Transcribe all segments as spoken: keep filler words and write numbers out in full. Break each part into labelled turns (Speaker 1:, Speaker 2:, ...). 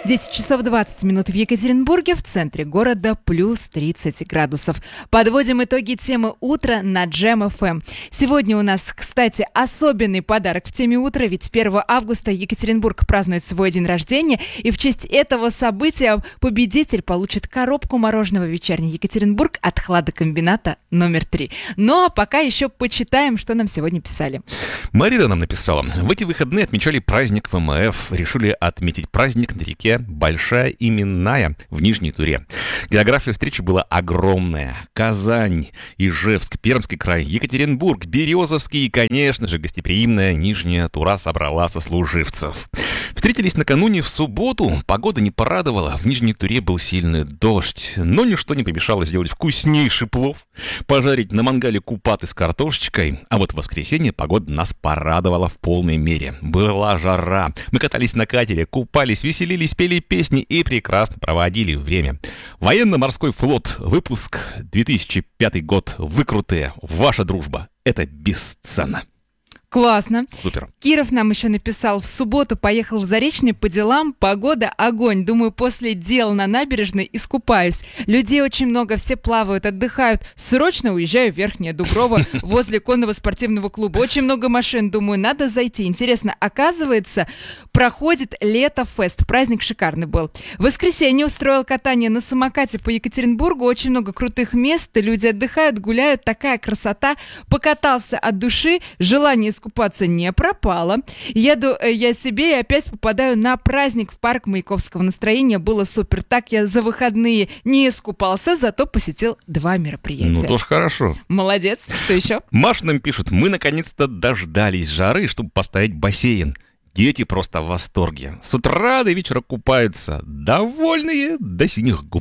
Speaker 1: десять часов двадцать минут в Екатеринбурге, в центре города плюс тридцать градусов. Подводим итоги темы утра на Джем эф эм. Сегодня у нас, кстати, особенный подарок в теме утра, ведь первого августа Екатеринбург празднует свой день рождения, и в честь этого события победитель получит коробку мороженого «Вечерний Екатеринбург» от хладокомбината номер три. Ну а пока еще почитаем, что нам сегодня писали.
Speaker 2: Марина нам написала: в эти выходные отмечали праздник вэ эм эф, решили отметить праздник на реке Большая Именная в Нижней Туре. География встречи была огромная. Казань, Ижевск, Пермский край, Екатеринбург, Березовский и, конечно же, гостеприимная Нижняя Тура собрала сослуживцев. Встретились накануне в субботу. Погода не порадовала. В Нижней Туре был сильный дождь. Но ничто не помешало сделать вкуснейший плов, пожарить на мангале купаты с картошечкой. А вот в воскресенье погода нас порадовала в полной мере. Была жара. Мы катались на катере, купались, веселились, пели песни и прекрасно проводили время. Военно-морской флот. Выпуск две тысячи пятый год. Вы крутые. Ваша дружба. Это бесценно.
Speaker 1: Классно.
Speaker 2: Супер.
Speaker 1: Киров нам еще написал: в субботу поехал в Заречный по делам, погода огонь. Думаю, после дел на набережной искупаюсь. Людей очень много, все плавают, отдыхают. Срочно уезжаю в Верхнее Дуброво возле конного спортивного клуба. Очень много машин, думаю, надо зайти. Интересно, оказывается, проходит Лето-фест. Праздник шикарный был. В воскресенье устроил катание на самокате по Екатеринбургу. Очень много крутых мест, люди отдыхают, гуляют. Такая красота. Покатался от души, желание искупаться не пропало. Еду я себе и опять попадаю на праздник в парк Маяковского. Настроение было супер. Так я за выходные не искупался, зато посетил два мероприятия.
Speaker 2: Ну, тоже хорошо.
Speaker 1: Молодец. Что еще?
Speaker 2: Маша нам пишет: мы наконец-то дождались жары, чтобы поставить бассейн. Дети просто в восторге. С утра до вечера купаются, довольные до синих губ.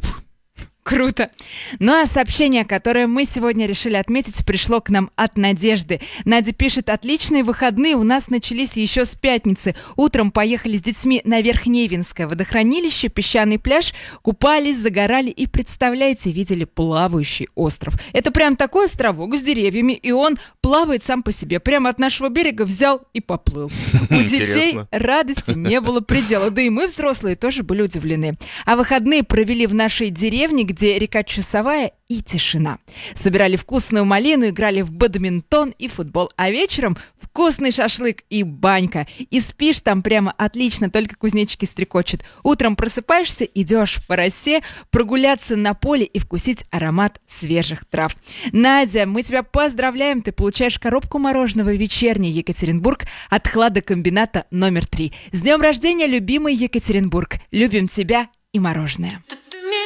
Speaker 1: Круто. Ну а сообщение, которое мы сегодня решили отметить, пришло к нам от Надежды. Надя пишет: отличные выходные у нас начались еще с пятницы. Утром поехали с детьми на Верхневинское водохранилище, песчаный пляж, купались, загорали и, представляете, видели плавающий остров. Это прям такой островок с деревьями, и он плавает сам по себе. Прямо от нашего берега взял и поплыл. У детей радости не было предела. Да и мы, взрослые, тоже были удивлены. А выходные провели в нашей деревне, где где река Часовая и тишина. Собирали вкусную малину, играли в бадминтон и футбол. А вечером вкусный шашлык и банька. И спишь там прямо отлично, только кузнечики стрекочут. Утром просыпаешься, идешь по росе, прогуляться на поле и вкусить аромат свежих трав. Надя, мы тебя поздравляем. Ты получаешь коробку мороженого «Вечерний Екатеринбург» от хладокомбината номер три. С днем рождения, любимый Екатеринбург. Любим тебя и мороженое.